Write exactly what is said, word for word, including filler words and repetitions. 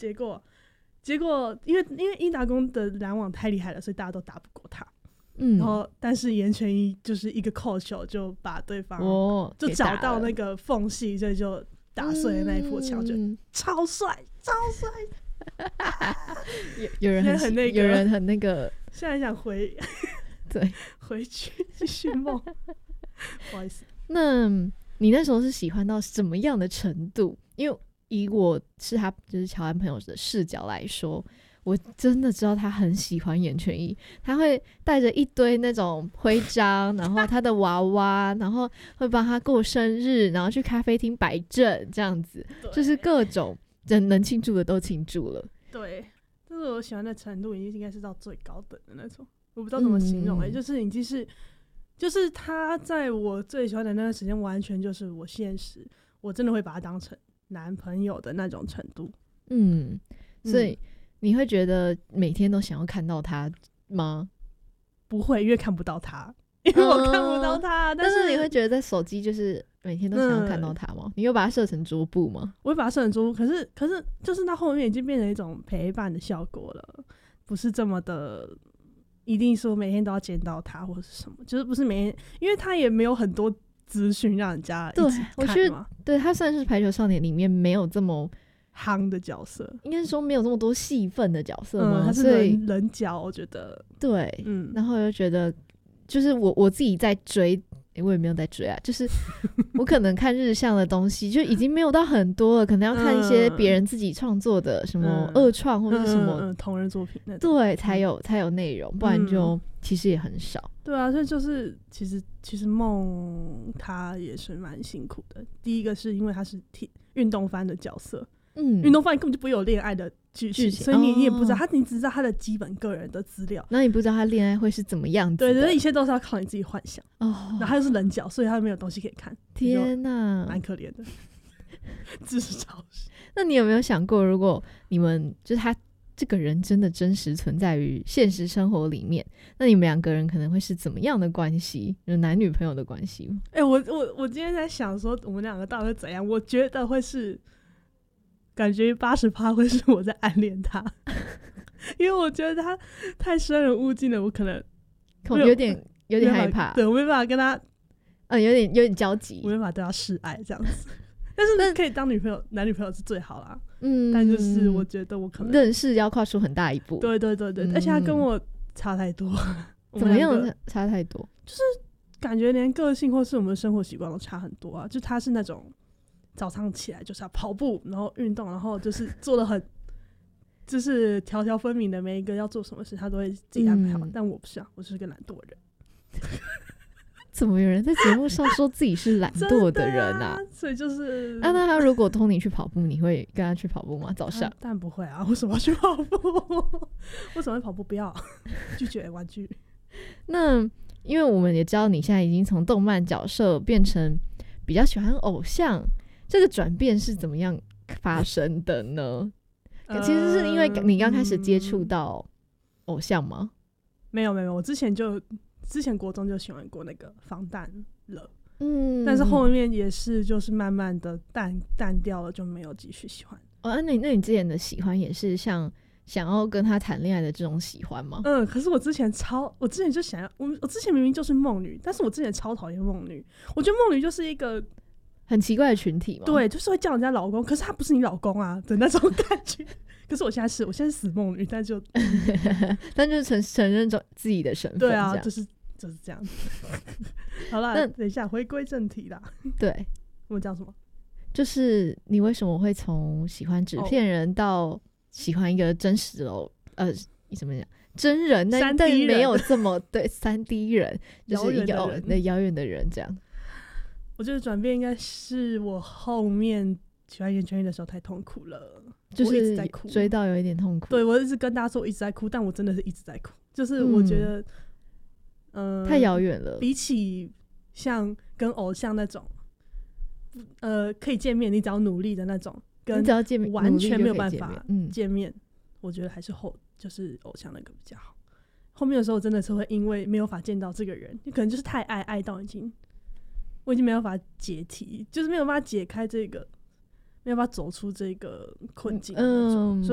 结果结果因为因为伊达宫的拦网太厉害了，所以大家都打不过他。嗯，然后但是岩泉一就是一个扣球就把对方、哦、就找到那个缝隙，所以就打碎了那一幅墙，就超帅超帅。 有有人 很, 很那个，有人很那个， 现在想回对回去继续梦。不好意思。 那你那时候是喜欢到什么样的程度？因为以我是他就是乔安朋友的视角来说，我真的知道他很喜欢岩泉一，他会带着一堆那种徽章，然后他的娃娃，然后会帮他过生日，然后去咖啡厅摆阵这样子，就是各种人能庆祝的都庆祝了。 对，就是我喜欢的程度已经应该是到最高等的那种，我不知道怎么形容、欸嗯、就是已经是就是他在我最喜欢的那段时间，完全就是我现实我真的会把他当成男朋友的那种程度。 嗯，所以、嗯你会觉得每天都想要看到他吗？ 不会，因为看不到他，因为我看不到他。 嗯、 但, 是但是你会觉得在手机就是每天都想要看到他吗？嗯、你有把它设成桌布吗？ 我会把它设成桌布，可是可是就是到后面已经变成一种陪伴的效果了，不是这么的一定说每天都要见到他或是什么，就是不是每天，因为他也没有很多资讯让人家一起看嘛。 对，我觉得对他算是排球少年里面没有这么夯的角色， 应该是说没有这么多戏份的角色吗？ 嗯、他是人人角，我觉得对，嗯，然后又觉得就是我我自己在追，欸、我也没有在追啊，就是我可能看日向的东西就已经没有到很多了，可能要看一些别人自己创作的什么二创或者什么、 嗯嗯嗯、同人作品那种，对，才有才有内容，不然就其实也很少。 对啊，所以就是其实其实梦他也是蛮辛苦的。第一个是因为他是运动番的角色。嗯，运动番根本就不会有恋爱的剧情，所以你、哦、你也不知道他，你只知道他的基本个人的资料， 那你不知道他恋爱会是怎么样子的。 对对，一切都是要靠你自己幻想。哦，然后他又是人角，所以他没有东西可以看。 天哪， 蛮可怜的，自嘲。 那你有没有想过，如果你们就是他这个人真的真实存在于现实生活里面，那你们两个人可能会是怎么样的关系？有男女朋友的关系吗？ 哎、欸，我我我今天在想说，我们两个到底会怎样？我觉得会是。感觉八十趴会是我在暗恋他，因为我觉得他太生人勿近了，我可能有点有点害怕， 对，我没办法跟他， 嗯，有点有点交集， 我没办法对他示爱这样子。但是可以当女朋友，男女朋友是最好啦。嗯，但就是我觉得我可能认识要跨出很大一步。 对对对对，嗯、而且他跟我差太多， 怎么样差太多？ 就是感觉连个性或是我们的生活习惯都差很多啊。就他是那种。早上起来就是要跑步，然后运动，然后就是做得很，就是条条分明的，每一个要做什么事他都会自己安排好。嗯、但我不是啊，我是个懒惰人。 怎么有人在节目上说自己是懒惰的人啊？ 啊所以就是啊，那他如果托你去跑步，你会跟他去跑步吗？早上？ 当然不会啊！为什么要去跑步？为什么要跑步？不要拒绝玩具。 那因为我们也知道你现在已经从动漫角色变成比较喜欢偶像。这个转变是怎么样发生的呢？呃、其实是因为你刚开始接触到偶像吗？ 嗯、没有没有，我之前就之前国中就喜欢过那个防弹了，嗯，但是后面也是就是慢慢的淡淡掉了，就没有继续喜欢。 哦，那你那你之前的喜欢也是像想要跟他谈恋爱的这种喜欢吗？ 嗯，可是我之前超，我之前就想要，我我之前明明就是梦女，但是我之前超讨厌梦女，我觉得梦女就是一个。 很奇怪的群体嘛， 对，就是会叫人家老公，可是他不是你老公啊的那种感觉。可是我现在是，我现在是死梦女，但就， 但就是承承认自己的身份， 对啊，就是就是这样子。好啦，那等一下回归正题啦。 对， 我们讲什么？ 就是你为什么会从喜欢纸片人到喜欢一个真实的、哦、呃，怎么讲？真人，但但没有这么对三 D 人，就是一个哦，那遥远的人这样。 我觉得转变应该是我后面喜欢岩泉一的时候太痛苦了， 就是我一直在哭， 追到有一点痛苦。 对，我一直跟大家说我一直在哭，但我真的是一直在哭。就是我觉得，嗯， 呃、太遥远了。 比起像跟偶像那种，呃，可以见面，你只要努力的那种，跟完全没有办法见面，嗯、我觉得还是后就是偶像那个比较好。后面的时候真的是会因为没有法见到这个人，你可能就是太爱爱到已经。我已经没有办法解题，就是没有办法解开这个，没有办法走出这个困境。嗯，